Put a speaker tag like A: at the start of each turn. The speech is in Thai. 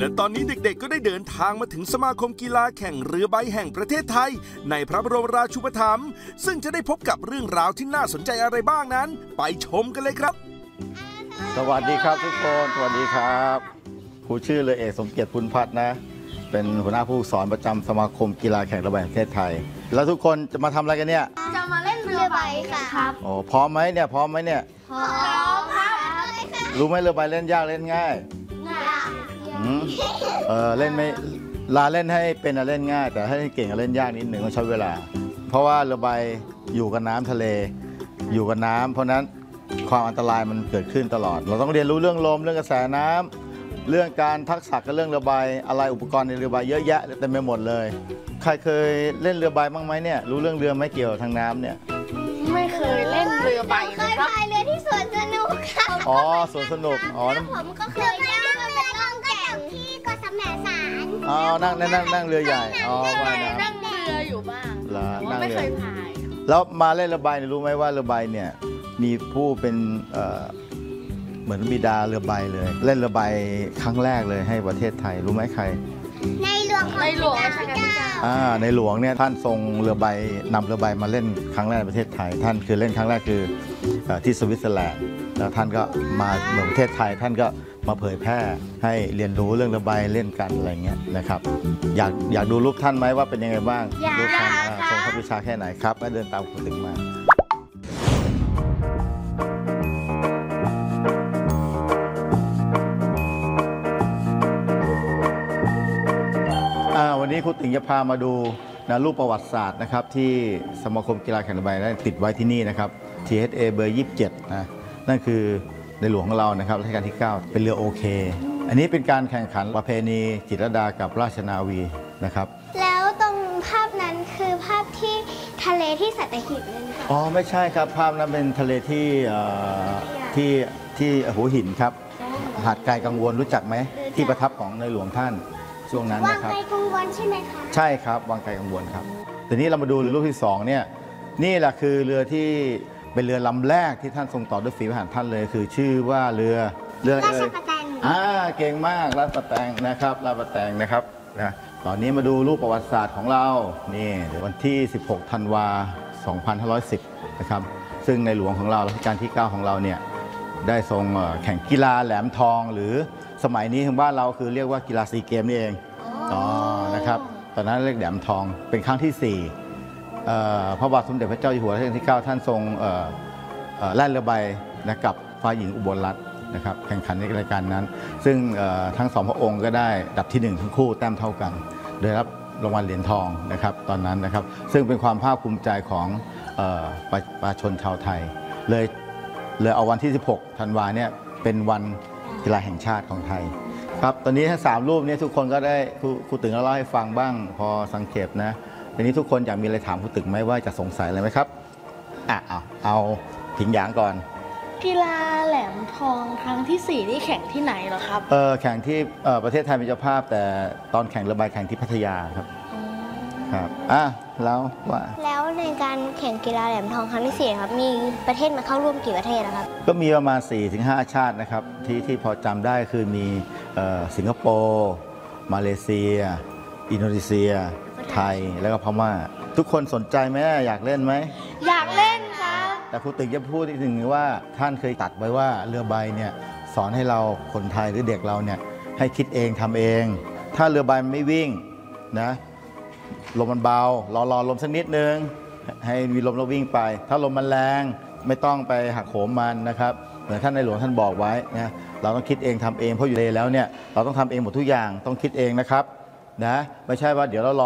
A: และตอนนี้เด็กๆก็ได้เดินทางมาถึงสมาคมกีฬาแข่งเรือใบแห่งประเทศไทยในพระบรมราชูปถัมภ์ซึ่งจะได้พบกับเรื่องราวที่น่าสนใจอะไรบ้างนั้นไปชมกันเลยครับ
B: สวัสดีครับทุกคนสวัสดีครับครูชื่อเรือเอกสมเกียรติพุนพัฒน์นะเป็นหัวหน้าผู้สอนประจำสมาคมกีฬาแข่งเรือใบแห่งประเทศไทยแล้วทุกคนจะมาทำอะไรกันเนี่ย
C: จะมาเล่นเรือใบค่ะครับ
B: โอ้พร้อมไหมเนี่ยพร้อมไหมเนี่ย
C: พร้อมครับ
B: รู้ไหมเรือใบเล่นยากเล่นง่ายเล่นไม่เล่นให้เป็นเล่นง่ายแต่ให้เก่งเล่นยากนิดหนึ่งต้องใช้เวลาเพราะว่าเรือใบอยู่กับน้ำทะเลอยู่กับน้ำเพราะนั้นความอันตรายมันเกิดขึ้นตลอดเราต้องเรียนรู้เรื่องลมเรื่องกระแสน้ำเรื่องการทักษะกับเรื่องเรือใบอะไรอุปกรณ์ในเรือใบเยอะแยะเต็มไปหมดเลยใครเคยเล่นเรือใบบ้างไหมเนี่ยรู้เรื่องเรือไหมเกี่ยวทางน้ำเนี่ย
C: ไม่เคยเล่นเรือใบเคยพายเรือที่สวนสนุกค่ะ
B: อ๋อสวนสนุกอ๋อ
C: ผมก็เคยนั่งเรือล่องแก่งที่เกาะแสมสาร
B: อ๋อนั่งเรือใหญ่อ๋อว่ายน้ำ
C: นั่งเรืออยู่บ้าง
B: นั่ง
C: ไม่
B: เรือ
C: เคยพาย
B: แล้วมาเล่นเรือใบรู้ไหมว่าเรือใบเนี่ยมีผู้เป็นเหมือนบิดาเรือใบเลยเล่นเรือใบครั้งแรกเลยให้ประเทศไทยรู้ไหมใคร
C: ในหลวงรัชกาลที่9
B: ในหลวงเนี่ยท่านทรงเรือใบนำเรือใบมาเล่นครั้งแรกในประเทศไทยท่านคือเล่นครั้งแรกคือที่สวิตเซอร์แลนด์แล้วท่านก็มาเมืองประเทศไทยท่านก็มาเผยแพร่ให้เรียนรู้เรื่องเรือใบเล่นกันอะไรเงี้ยนะครับอยากดูรูปท่านไหมว่าเป็นยังไงบ้างรูปท่านทรงพระปรีชาแค่ไหนครับแล้วเดินตามคุณถึงมาวันนี้ครูติ๋งจะพามาดูรูปประวัติศาสตร์นะครับที่สมาคมกีฬาแข่งเรือใบได้ติดไว้ที่นี่นะครับ THA เบอร์27นะนั่นคือในหลวงของเรานะครับรัชกาลที่9เป็นเรือโอเคอันนี้เป็นการแข่งขันประเพณีจิตรลดากับราชนาวีนะครับ
C: แล้วตรงภาพนั้นคือภาพที่ทะเลที่สัตหีบเลยค่ะ
B: อ๋อไม่ใช่ครับภาพนั้นเป็นทะเลที่หัวหินครับหาดไกลกังวลรู้จักไหมที่ประทับของในหลวงท่านช่วงนั้นนะครับ
C: วังไกลกังวลใช่ไหมคะ
B: ใช่ครับวังไกลกังวลครับแต่นี้เรามาดูรูปที่2เนี่ยนี่แหละคือเรือที่เป็นเรือลำแรกที่ท่านทรงต่อด้วยฝีพระหัตถ์ท่านเลยคือชื่อว่าเรือ
C: ราชประแตง
B: เก่งมากราชประแตงนะครับราชประแตงนะครับนะตอนนี้มาดูรูปประวัติศาสตร์ของเรานี่วันที่16ธันวา2510นะครับซึ่งในหลวงของเรารัชกาลที่9ของเราเนี่ยได้ทรงแข่งกีฬาแหลมทองหรือสมัยนี้ทางบ้านเราคือเรียกว่ากีฬาซีเกมนี่เองนะครับตอนนั้นเรียกแหลมทองเป็นครั้งที่4พระบาทสมเด็จพระเจ้าอยู่หัวรัชกาลที่9ท่านทรงแล่นเรือใบนะกับฝ่ายหญิงอุบลรัตน์นะครับแข่งขันในรายการนั้นซึ่งทั้ง2พระองค์ก็ได้อันดับที่1ทั้งคู่แต้มเท่ากันโดยรับรางวัลเหรียญทองนะครับตอนนั้นนะครับซึ่งเป็นความภาคภูมิใจของประชาชนชาวไทยเลยเอาวันที่16ธันวาเนี่ยเป็นวันกีฬาแห่งชาติของไทยครับตอนนี้ทั้ง3รูปนี้ทุกคนก็ได้ครูตึงเล่าให้ฟังบ้างพอสังเกตนะทีนี้ทุกคนอยากมีอะไรถามครูตึงไหมว่าจะสงสัยอะไรไหมครับเอาผิงหยางก่อน
D: กีฬาแหลมทองครั้งที่4นี่แข่งที่ไหนเหรอครับ
B: แข่งที่ประเทศไทยเป็นเจ้าภาพแต่ตอนแข่งเรือใบแข่งที่พัทยาครับครับ
C: แล้วในการแข่งกีฬาแหลมทองครั้งที่4ครับมีประเทศมาเข้าร่วมกี่ประเทศนะครับ
B: ก็มีประมาณ 4-5 ชาตินะครับที่พอจำได้คือมีสิงคโปร์มาเลเซียอินโดนีเซียไทยแล้วก็พม่าทุกคนสนใจไหมอยากเล่นไหม
D: อยากเล่นครับ
B: แต่ครูตึงจะพูดอีกหนึ่งว่าท่านเคยตัดไว้ว่าเรือใบเนี่ยสอนให้เราคนไทยหรือเด็กเราเนี่ยให้คิดเองทำเองถ้าเรือใบไม่วิ่งนะลมมันเบารอลมสักนิดนึงให้มีลมแล้ววิ่งไปถ้าลมมันแรงไม่ต้องไปหักโหมมันนะครับเหมือนท่านในหลวงท่านบอกไว้นะเราต้องคิดเองทำเองเพราะอยู่ในแล้วเนี่ยเราต้องทำเองหมดทุกอย่างต้องคิดเองนะครับนะไม่ใช่ว่าเดี๋ยวเรารอ